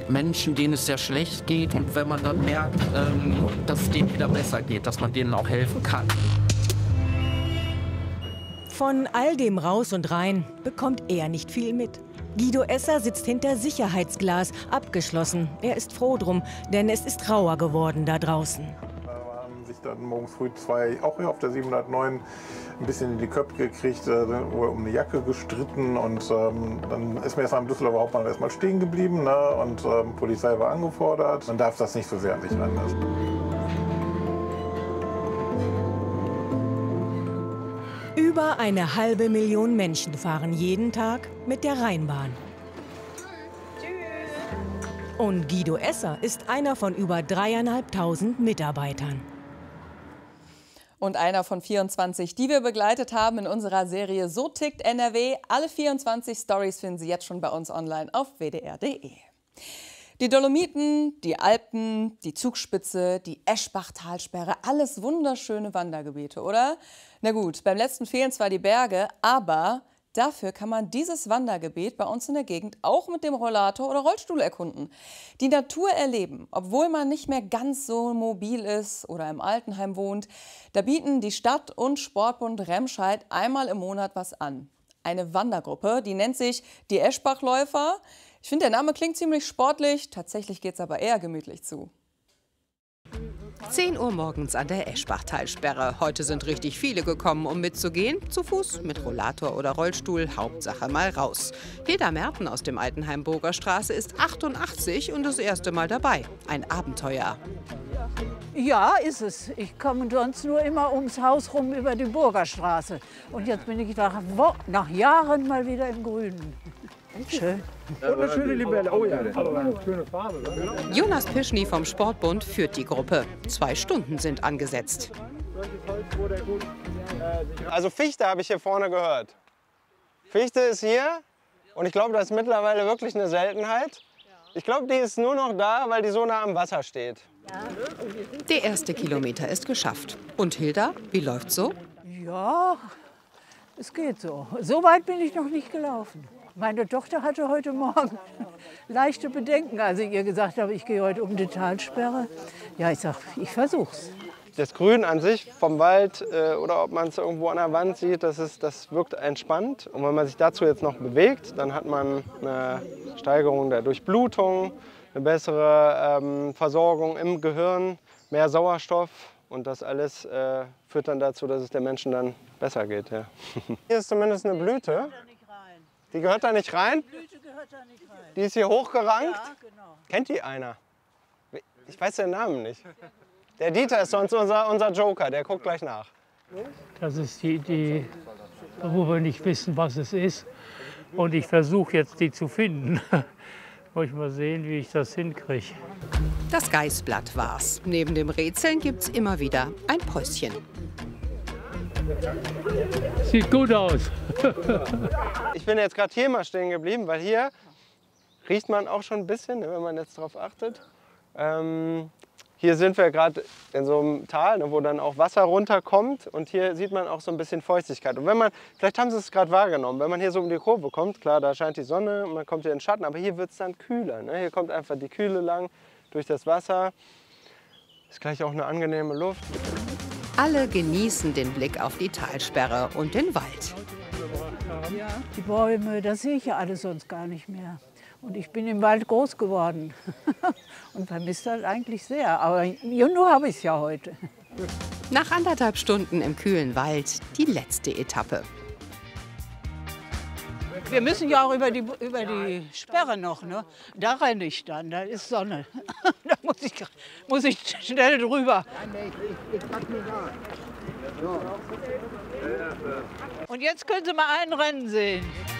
mit Menschen, denen es sehr schlecht geht. Und wenn man dann merkt, dass es denen wieder besser geht, dass man denen auch helfen kann. Von all dem Raus und Rein bekommt er nicht viel mit. Guido Esser sitzt hinter Sicherheitsglas, abgeschlossen. Er ist froh drum, denn es ist rauer geworden da draußen. Da haben sich dann morgens früh zwei, auch hier auf der 709, ein bisschen in die Köpfe gekriegt, um eine Jacke gestritten. Und dann ist mir erstmal im Düsseldorfer Hauptbahnhof erstmal stehen geblieben, ne? Und Polizei war angefordert. Man darf das nicht so sehr an sich ranlassen. Über 1,5 Million Menschen fahren jeden Tag mit der Rheinbahn. Und Guido Esser ist einer von über 3.500 Mitarbeitern. Und einer von 24, die wir begleitet haben in unserer Serie So tickt NRW. Alle 24 Stories finden Sie jetzt schon bei uns online auf wdr.de. Die Dolomiten, die Alpen, die Zugspitze, die Eschbach-Talsperre, alles wunderschöne Wandergebiete, oder? Na gut, beim letzten fehlen zwar die Berge, aber dafür kann man dieses Wandergebiet bei uns in der Gegend auch mit dem Rollator oder Rollstuhl erkunden. Die Natur erleben, obwohl man nicht mehr ganz so mobil ist oder im Altenheim wohnt. Da bieten die Stadt- und Sportbund Remscheid einmal im Monat was an. Eine Wandergruppe, die nennt sich die Eschbachläufer. Ich finde, der Name klingt ziemlich sportlich, tatsächlich geht es aber eher gemütlich zu. 10 Uhr morgens an der Eschbach-Talsperre. Heute sind richtig viele gekommen, um mitzugehen. Zu Fuß, mit Rollator oder Rollstuhl, Hauptsache mal raus. Hilda Merten aus dem Altenheim Burgerstraße ist 88 und das erste Mal dabei. Ein Abenteuer. Ja, ist es. Ich komme sonst nur immer ums Haus rum über die Burgerstraße. Und jetzt bin ich nach Jahren mal wieder im Grünen. Schön. Und eine schöne Libelle. Oh ja, schöne Farbe. Jonas Pischny vom Sportbund führt die Gruppe. 2 Stunden sind angesetzt. Also Fichte habe ich hier vorne gehört. Fichte ist hier und ich glaube, das ist mittlerweile wirklich eine Seltenheit. Ich glaube, die ist nur noch da, weil die so nah am Wasser steht. Der erste Kilometer ist geschafft. Und Hilda, wie läuft's so? Ja, es geht so. So weit bin ich noch nicht gelaufen. Meine Tochter hatte heute Morgen leichte Bedenken, als ich ihr gesagt habe, ich gehe heute um die Talsperre. Ja, ich sage, ich versuch's. Das Grün an sich vom Wald oder ob man es irgendwo an der Wand sieht, das wirkt entspannt. Und wenn man sich dazu jetzt noch bewegt, dann hat man eine Steigerung der Durchblutung, eine bessere Versorgung im Gehirn, mehr Sauerstoff. Und das alles führt dann dazu, dass es den Menschen dann besser geht. Ja. Hier ist zumindest eine Blüte. Die gehört da nicht rein? Die Blüte gehört da nicht rein. Die ist hier hochgerankt? Ja, genau. Kennt die einer? Ich weiß den Namen nicht. Der Dieter ist sonst unser Joker, der guckt gleich nach. Das ist die Idee, wo wir nicht wissen, was es ist. Und ich versuche jetzt, die zu finden. Muss ich mal sehen, wie ich das hinkriege. Das Geißblatt war's. Neben dem Rätseln gibt's immer wieder ein Päuschen. Sieht gut aus. Ich bin jetzt gerade hier mal stehen geblieben, weil hier riecht man auch schon ein bisschen, wenn man jetzt darauf achtet. Hier sind wir gerade in so einem Tal, wo dann auch Wasser runterkommt und hier sieht man auch so ein bisschen Feuchtigkeit. Und wenn man, vielleicht haben Sie es gerade wahrgenommen, wenn man hier so um die Kurve kommt, klar, da scheint die Sonne und man kommt hier in den Schatten, aber hier wird es dann kühler. Ne? Hier kommt einfach die Kühle lang durch das Wasser. Ist gleich auch eine angenehme Luft. Alle genießen den Blick auf die Talsperre und den Wald. Die Bäume, das sehe ich ja alles sonst gar nicht mehr. Und ich bin im Wald groß geworden und vermisse das eigentlich sehr. Aber nur habe ich es ja heute. Nach 1,5 Stunden im kühlen Wald die letzte Etappe. Wir müssen ja auch über die Sperre noch, ne? Da renne ich dann, da ist Sonne. Da muss ich schnell drüber. Und jetzt können Sie mal ein Rennen sehen.